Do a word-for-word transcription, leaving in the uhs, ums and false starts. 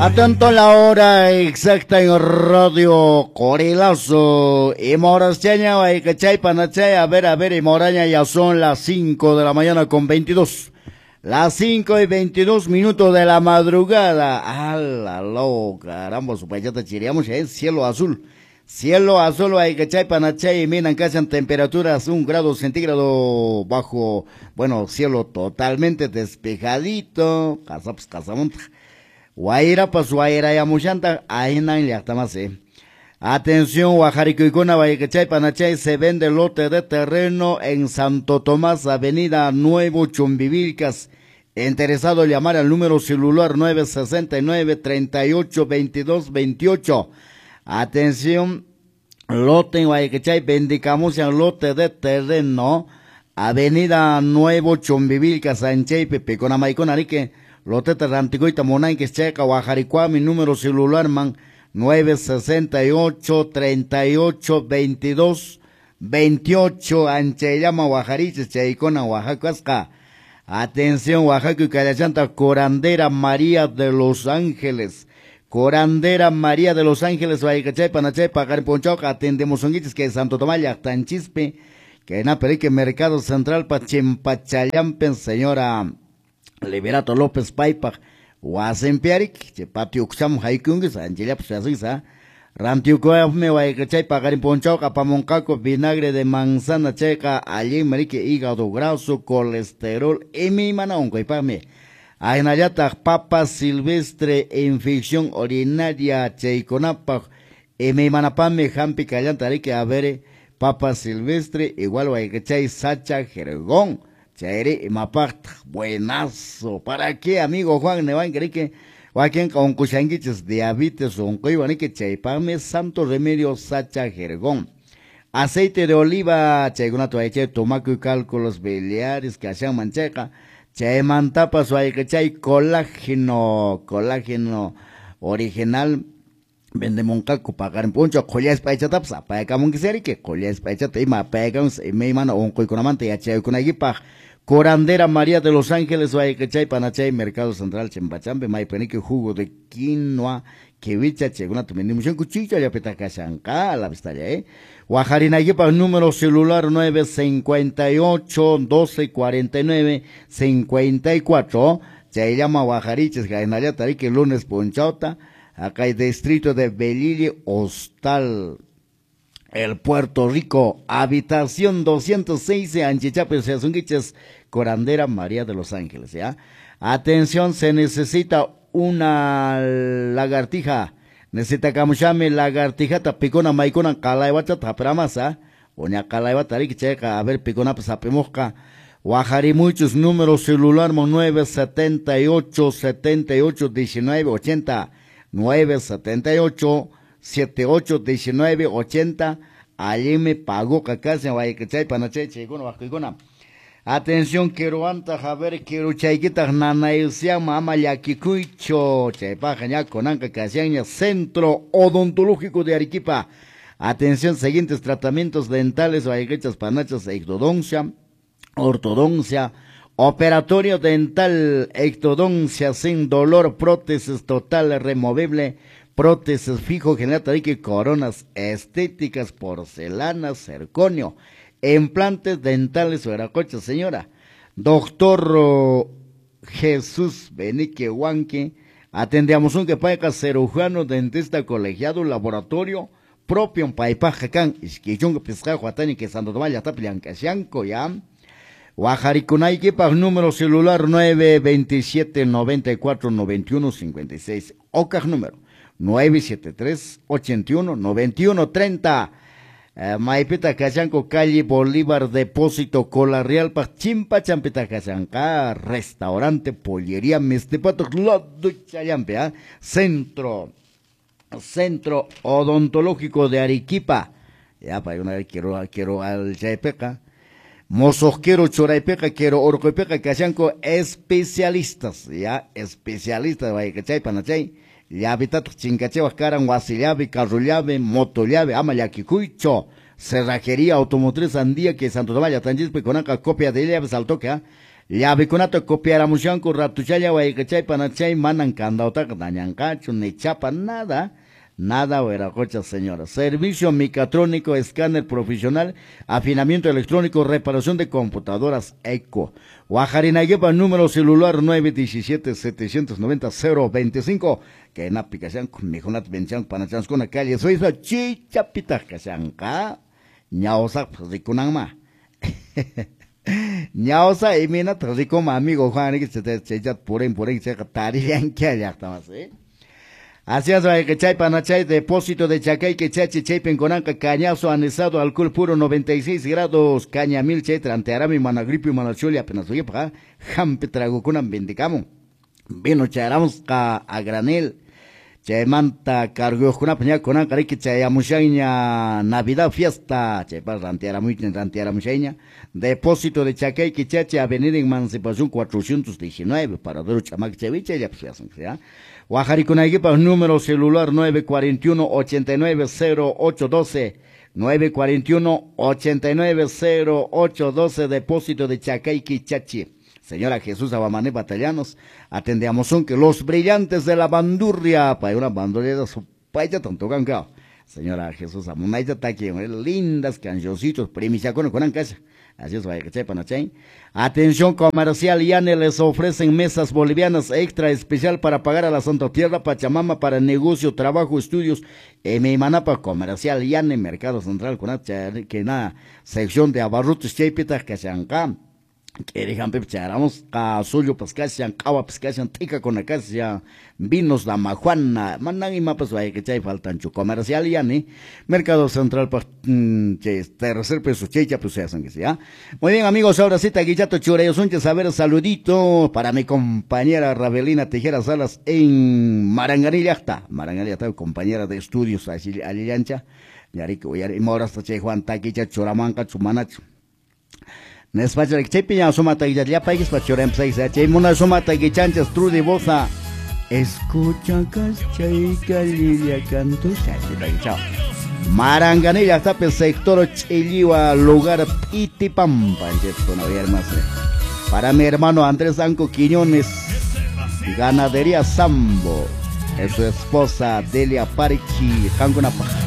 Atento a la hora exacta en Radio Corilazo. Y Morasteña, Guaycachay, Panachay, a ver, a ver, y Moraña, ya son las cinco de la mañana con veintidós. Las cinco y veintidós minutos de la madrugada. ¡Hala, lo! Caramba, su payata chiríamos, es cielo azul. Cielo azul, Guaycachay, Panachay, y miran casi en temperaturas un grado centígrado bajo, bueno, cielo totalmente despejadito. Casaps, casamonta. Guaira pas guaira ya muchanta ainan liatamase. Atención, Guajaricuicuna, Guaycachay, Panachay, se vende lote de terreno en Santo Tomás, Avenida Nuevo Chumbivilcas. Interesado llamar al número celular nueve sesenta y nueve, treinta y ocho, veintidós, veintiocho. Atención, lote en Guaycachay, vendicamos el lote de terreno, Avenida Nuevo Chumbivilcas, Sanchay, Pepe, con Amaiconarique. Lote terranticoita monay que checa Guajaricua, mi número celular man nueve sesenta y ocho, treinta y ocho, veintidós, veintiocho. Anchayama Guajariches Chaicona Oaxaca. Atención, Oaxaca y Calachanta, Corandera María de los Ángeles. Corandera María de los Ángeles, Guaycachay, Panachay, Pagar Ponchoca, atendemos onguiches que Santo Tomaya, Tanchispe, que na Perique Mercado Central, Pachimpachayampen, señora Liberato López Paipa, Guasempiaric, Chepatiuxam Haikungis, Angelia Psasa, Rantiucoame, Guaycachay, Pagar Ponchoca, Pamoncaco, vinagre de manzana checa, allí marique, hígado graso, colesterol, y mi manonco, y pame. Ainayata, papa silvestre, infección urinaria, cheiconapa, y mi manapame, jampi callantarique, a ver, papa silvestre, igual Guaycachay, sacha, jergón. Chaire y Mapart, buenazo. ¿Para qué, amigo Juan? Ne van a creer que Joaquín con cuchanguiches diabetes o un coibani que chaipame santo remedio sacha jergón. Aceite de oliva, chaiguna toaiche, tomaco y cálculos biliares que hacían mancheca. Chaimantapa suay que chay colágeno, colágeno original. Vende moncaco pagar en poncho, collas paicha tapsa, paga monquiseri que collas paicha tema, paga un me mano un coiconamante y achay con aguipa. Corandera María de los Ángeles, Guaycachay, Panachay, Mercado Central, Chembachambe, Maipenique, jugo de quinoa, quevicha, cheguna, tu mendimución, cuchillo, ya petacachanca, la vista ya, eh. Guajarinaguipa, número celular nueve cincuenta y ocho, doce cuarenta y nueve, cincuenta y cuatro, se llama Guajariches, Gainaya, Tarique, lunes, Ponchauta, acá hay distrito de Belili, Hostal. El Puerto Rico, habitación doscientos seis, Anchichapes, Seasunguiches, Corandera María de los Ángeles, ¿ya? Atención, se necesita una lagartija, necesita camuchame, lagartija, tapicona, maicona, calaibata, tapramasa, oña calaibata, checa, a ver, picona, pues apemosca, Guajari, muchos números celular, nueve setenta y ocho, setenta y ocho, diecinueve, ochenta, nueve setenta y ocho, setenta y ocho, diecinueve, ochenta, allí me pagó cacase, Guaycachay, Panachay, Chigona, Bacuigona. Atención, quiero antes, a ver, quiero chayquita, nanailsia, mama, yaquicuicho, chaypaja, conanca, casiaña, Centro Odontológico de Arequipa. Atención, siguientes tratamientos dentales, Guaycachas, Panachas, ectodoncia, ortodoncia, operatorio dental, ectodoncia sin dolor, prótesis total removible, prótesis fijo, general, coronas estéticas, porcelanas, zirconio, implantes dentales, veracocha, señora. Doctor uh, Jesús Benique Huanque, atendemos un que paica cirujano, dentista colegiado, laboratorio propio en Paipajacán, isquichón que pesca, juatani que Santo Tomás, ya tapilan que sianco, ya. Guajaricunayquipa, número celular nueve veintisiete, noventa y cuatro, noventa y uno, cincuenta y seis, Ocas número nueve setenta y tres, ochenta y uno, noventa y uno, treinta. Uh, Maipita Cachanco, calle Bolívar, depósito Cola Real, Pachimpa, Champita Cachanca, restaurante, pollería, Mestepato, Chayampe, ¿eh? Centro, Centro Odontológico de Arequipa. Ya, para una vez quiero, quiero al Chaypeca. Mozos quiero Choraipeca, quiero Orcoipeca, Cachanco, especialistas, ya, especialistas, Guaycachay, Panachay. Llave chincache Huascaran, Guasillave, Carrullave, Motollave, Amayaquicuicho, Cerrajería Automotriz Andía, que Santo Tomás, Tangispe, con una copia de llaves al toque, Ya bikunato copiáramos ya con ratuchaya guaycachay panachay manan candauta dañancacho ni chapa nada. Nada Veracocha, señora. Servicio mecatrónico, escáner profesional, afinamiento electrónico, reparación de computadoras Eco. Guajarinaguepa, número celular nueve diecisiete, setecientos noventa, cero veinticinco. Que en aplicación con mijonat venchan panachans con la calle. Soy esa chichapita casanca. Ñausa, pues riconama. Ñausa, y mina, rico, amigo Juan, que se te echat por en por en, se tarian que allá estamos, eh. Así es, que chay panachay, depósito de Chacay, que chachi chay penconanca, cañazo anesado, alcohol puro noventa y seis grados, caña mil chay, trantearami, managripi, manachuli, apenas oye, pa, jampe trago con bendicamo. Vino charamos a, a granel, chay manta, cargo con apeña con anca, que chay amushaiña, Navidad, fiesta, chay pa, rantearami, rantearamushaiña, depósito de Chacay, que chachi, avenida Emancipación cuatrocientos diecinueve, para duro chamac ceviche, ya pues ya son, ¿ya? Guajaricunaguipa, número celular nueve cuatro uno, ochenta y nueve, cero ocho doce, nueve cuatro uno, ochenta y nueve, cero ocho doce, depósito de Chacay, Quichachi. Señora Jesús Abamané Batallanos, atendemos un que los brillantes de la bandurria, para una bandurria de su paisa tanto cancao. Señora Jesús Abamané Taki, lindas cancioncitos, premisa con con casa. Así es, vaya que sepan, ¿no? Atención comercial, Yane les ofrecen mesas bolivianas extra especial para pagar a la Santa Tierra Pachamama para negocio, trabajo, estudios. En mi manapa comercial, Yane, Mercado Central, con que nada, sección de abarrotes, chaypitas, que se han acá. Que dejan pepcharamos a suyo pescasian, cava pescasian, tica con la casa, vinos la majuana, mandan y mapas vaya que chay faltan chu comercial ya ni mercado central pues che tercer peso checha pues se hacen que sea. Muy bien amigos, ahora sí taguillato chureyo son saber saludito para mi compañera Rabelina Tejera Salas en Maranganilla está, Maranganilla está compañera de estudios allí allí ancha, yari que voy a ir ahora hasta che Juan taguilla churamanca chumanacho. Nespacha que chepiña somata y ya país para chorem seis h mona somata que chanchas true de bosa escucha cachay calilia canto chao Maranganilla está pe sector Chiliwa lugar Pitipampa esto no había más para mi hermano Andrés Anco Quiñones ganadería Sambo es su esposa Delia Parchi Janguna